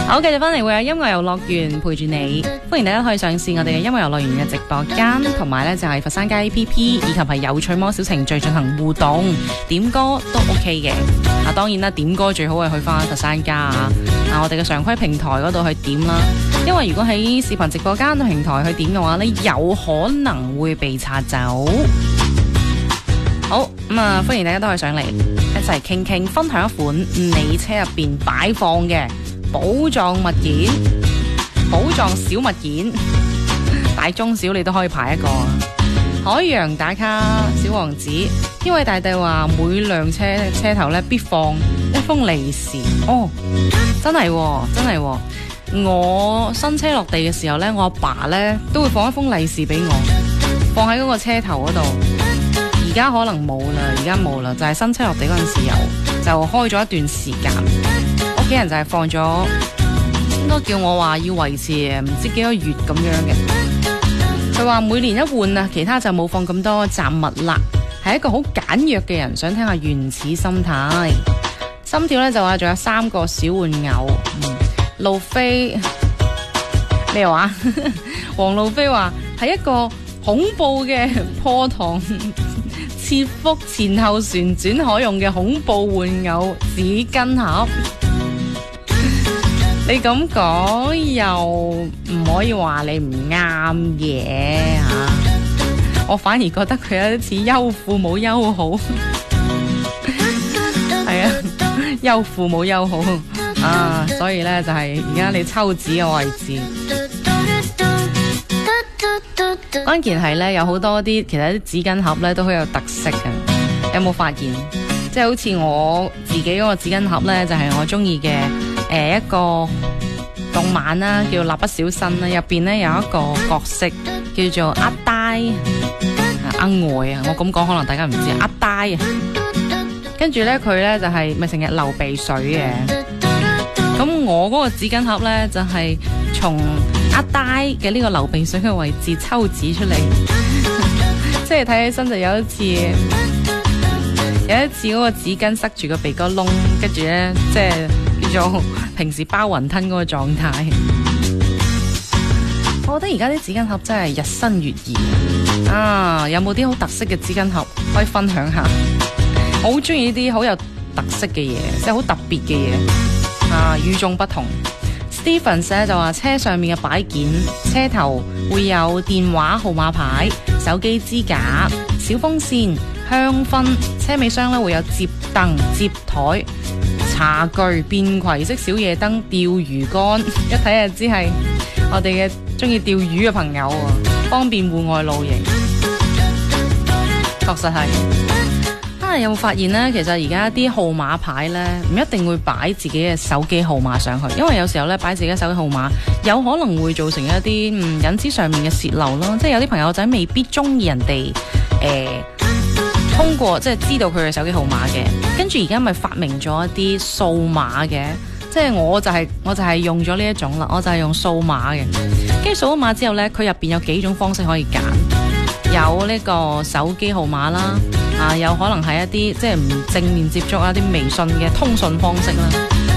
好，繼續翻嚟會有音樂遊樂園陪住你，歡迎大家可以上試我哋嘅音樂遊樂園嘅直播間，同埋呢就係佛山街 APP 以及係有趣魔小程序進行互動，點歌都 OK 嘅。當然啦，點歌最好係去翻佛山家我哋嘅常規平台嗰度去點啦，因為如果喺視頻直播間平台去點嘅話呢，有可能會被刷走。好咁歡迎大家都可以上嚟一齊傾傾，分享一款你車入邊擺放嘅寶藏物件、寶藏小物件，大中小你都可以排一個。海洋打卡小王子，呢位大帝話每輛車頭咧必放一封利是。真係真係，我新車落地嘅時候咧，我阿爸咧都會放一封利是俾我，放喺嗰個車頭嗰度。而家可能冇啦，就係新車落地嗰陣時候就開咗一段時間，屋企人就係放咗，應該叫我話要維持唔知幾個月咁樣嘅。佢話每年一換啊，其他就冇放咁多雜物啦。係一個好簡約嘅人，想聽下原始心態。心跳咧就話仲有3個小玩偶。路飛咩話？黃路飛話係一個恐怖嘅破膛切腹前後旋轉可用嘅恐怖玩偶紙巾盒。你咁講又唔可以話你唔啱嘅吓，我反而覺得佢有啲似優父母優好。係啊，優父母優好所以咧就係而家你抽紙嘅位置。關鍵係咧有好多啲其實啲紙巾盒咧都好有特色嘅，有冇發現？即係好似我自己嗰個紙巾盒咧，就係我中意嘅一個動漫啦，叫蠟筆小新啦，入邊咧有一個角色叫做阿呆阿呆啊，我咁講可能大家唔知阿呆啊。跟住咧佢咧就係咪成日流鼻水嘅？咁我嗰個紙巾盒咧就係從阿呆嘅呢個流鼻水嘅位置抽紙出嚟，即係睇起身就有一次嗰個紙巾塞住個鼻哥窿，跟住咧即係叫做平時包雲吞嗰個狀態。我覺得而家啲紙巾盒真係日新月異有冇啲好特色嘅紙巾盒可以分享下？我好中意呢啲好有特色嘅嘢，即係好特別嘅嘢與眾不同。Stephen 咧就話車上面嘅擺件，車頭會有電話號碼牌、手機支架、小風扇、香薰，車尾箱咧會有摺凳、摺台、茶具、便攜式小夜燈、釣魚竿，一睇就知係我哋嘅中意釣魚嘅朋友方便戶外露營。確實係。有冇發現呢？其實而家啲號碼牌呢，唔一定會擺自己嘅手機號碼上去，因為有時候呢，擺自己嘅手機號碼有可能會造成一啲隱私上面嘅洩漏咯。即係有啲朋友仔未必中意人哋通過即係知道佢嘅手機號碼嘅，跟住而家咪發明咗一啲數碼嘅，即係我就係用咗呢一種啦，我就係用數碼嘅。跟住數碼之後呢，佢入邊有幾種方式可以揀，有呢個手機號碼啦。有可能係一啲即係唔正面接觸一啲微信嘅通訊方式啦。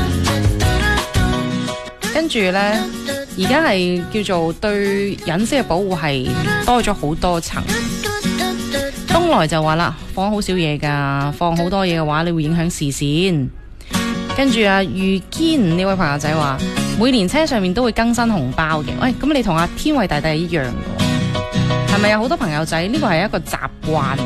跟住呢，而家係叫做對隱私嘅保護係多咗好多層。東來就話啦，放好少嘢㗎，放好多嘢嘅話，你會影響視線。跟住遇堅呢位朋友仔話，每年車上面都會更新紅包嘅。喂，咁你同阿天偉大帝一樣㗎喎，係咪有好多朋友仔呢個係一個習慣？